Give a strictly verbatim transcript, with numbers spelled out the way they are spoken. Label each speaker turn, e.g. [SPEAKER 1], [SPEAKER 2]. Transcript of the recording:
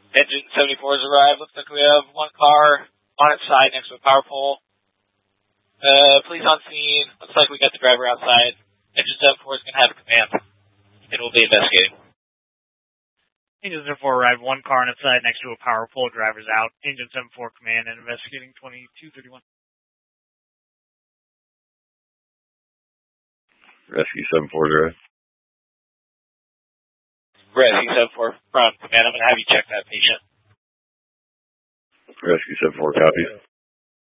[SPEAKER 1] Engine seventy-four has arrived. Looks like we have one car on its side next to a power pole. Uh, police on scene. Looks like we got the driver outside. Engine seventy-four is going to have a command. It will be investigating.
[SPEAKER 2] Engine seventy-four arrived. One car on its side next to a power pole. Driver's out. Engine seventy-four command and investigating twenty-two thirty-one.
[SPEAKER 3] Rescue seventy-four drive.
[SPEAKER 1] Rescue seventy-four from command. I'm going to have you check that patient.
[SPEAKER 3] Rescue seventy-four copies.